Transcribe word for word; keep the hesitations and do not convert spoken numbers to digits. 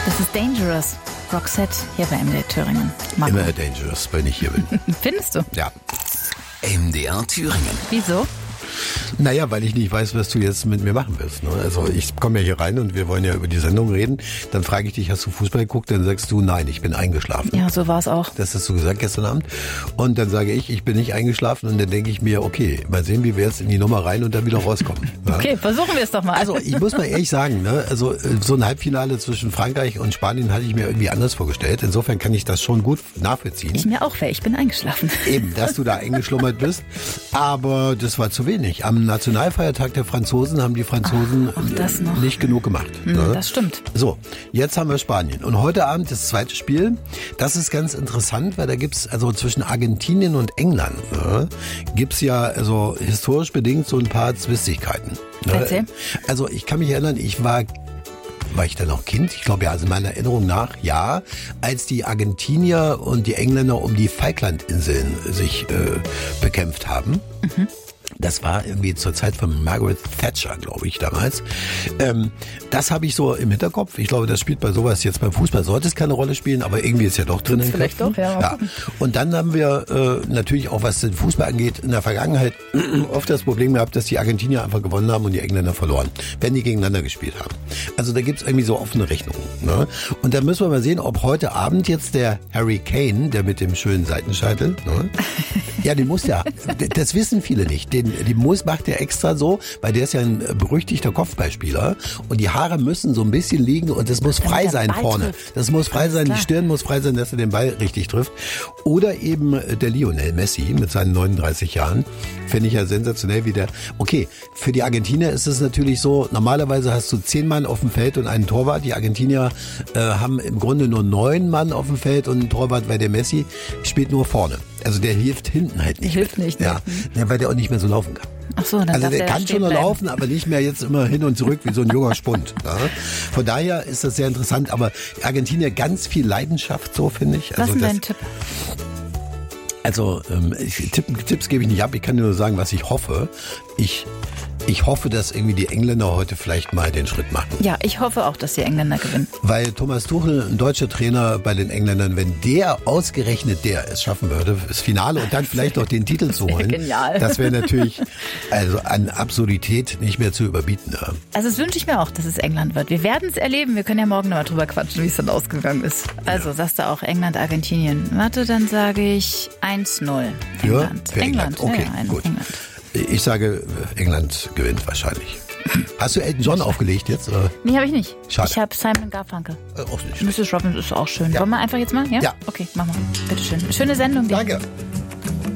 Das ist Dangerous. Roxette hier bei M D R Thüringen. Marco. Immer dangerous, wenn ich hier bin. Findest du? Ja. M D R Thüringen. Wieso? Naja, weil ich nicht weiß, was du jetzt mit mir machen willst. Ne? Also ich komme ja hier rein und wir wollen ja über die Sendung reden. Dann frage ich dich, hast du Fußball geguckt? Dann sagst du, nein, ich bin eingeschlafen. Ja, so war es auch. Das hast du gesagt gestern Abend. Und dann sage ich, ich bin nicht eingeschlafen. Und dann denke ich mir, okay, mal sehen, wie wir jetzt in die Nummer rein und dann wieder rauskommen. Ja? Okay, versuchen wir es doch mal. Also ich muss mal ehrlich sagen, ne? Also so ein Halbfinale zwischen Frankreich und Spanien hatte ich mir irgendwie anders vorgestellt. Insofern kann ich das schon gut nachvollziehen. Ich mir auch, weil ich bin eingeschlafen. Eben, dass du da eingeschlummert bist. Aber das war zu wenig. Am Nationalfeiertag der Franzosen haben die Franzosen Ach, nicht genug gemacht. Hm, ne? Das stimmt. So, jetzt haben wir Spanien. Und heute Abend das zweite Spiel. Das ist ganz interessant, weil da gibt's also zwischen Argentinien und England ne, gibt's ja also historisch bedingt so ein paar Zwistigkeiten. Ne? Erzähl. Also ich kann mich erinnern, ich war War ich dann noch Kind? Ich glaube ja, also meiner Erinnerung nach, ja, als die Argentinier und die Engländer um die Falklandinseln sich äh, bekämpft haben. Mhm. Das war irgendwie zur Zeit von Margaret Thatcher, glaube ich, damals. Ähm, das habe ich so im Hinterkopf. Ich glaube, das spielt bei sowas jetzt beim Fußball, sollte es keine Rolle spielen, aber irgendwie ist ja doch drin. Vielleicht doch, ja. ja. Und dann haben wir äh, natürlich auch, was den Fußball angeht, in der Vergangenheit oft das Problem gehabt, dass die Argentinier einfach gewonnen haben und die Engländer verloren, wenn die gegeneinander gespielt haben. Also da gibt's irgendwie so offene Rechnungen. Ne? Und da müssen wir mal sehen, ob heute Abend jetzt der Harry Kane, der mit dem schönen Seitenscheitel, ne? Ja, den muss ja, das wissen viele nicht, den Die muss macht er extra so, weil der ist ja ein berüchtigter Kopfballspieler und die Haare müssen so ein bisschen liegen und das muss frei sein vorne. Das muss frei sein, die Stirn muss frei sein, dass er den Ball richtig trifft. Oder eben der Lionel Messi mit seinen neununddreißig Jahren. Finde ich ja sensationell, wie der... Okay, für die Argentinier ist es natürlich so, normalerweise hast du zehn Mann auf dem Feld und einen Torwart. Die Argentinier äh, haben im Grunde nur neun Mann auf dem Feld und einen Torwart, weil der Messi spielt nur vorne. Also der hilft hinten halt nicht. Hilft nicht. Ja, ja, weil der auch nicht mehr so laufen kann. Ach so, dann also der, der kann schon noch laufen, aber nicht mehr jetzt immer hin und zurück wie so ein junger Spund. Ja. Von daher ist das sehr interessant. Aber Argentinier ganz viel Leidenschaft, so finde ich. Was Also ist das, dein Tipp? Also ähm, ich, Tipp, Tipps gebe ich nicht ab. Ich kann nur sagen, was ich hoffe. Ich Ich hoffe, dass irgendwie die Engländer heute vielleicht mal den Schritt machen. Ja, ich hoffe auch, dass die Engländer gewinnen. Weil Thomas Tuchel, ein deutscher Trainer bei den Engländern, wenn der ausgerechnet der es schaffen würde, das Finale und dann vielleicht noch den Titel zu holen, genial. Das wäre natürlich also an Absurdität nicht mehr zu überbieten. Ja. Also das wünsche ich mir auch, dass es England wird. Wir werden es erleben. Wir können ja morgen noch mal drüber quatschen, wie es dann ausgegangen ist. Also ja. Sagst du auch England, Argentinien. Warte, dann sage ich eins null. England. Für England. England. Okay, ja, gut. England. Ich sage, England gewinnt wahrscheinlich. Hast du Elton John aufgelegt jetzt? Oder? Nee, habe ich nicht. Schade. Ich habe Simon Garfunkel. Äh, auch nicht Missus Robbins ist auch schön. Ja. Wollen wir einfach jetzt mal? Ja? Ja. Okay, machen wir. Bitteschön. Schöne Sendung. Danke.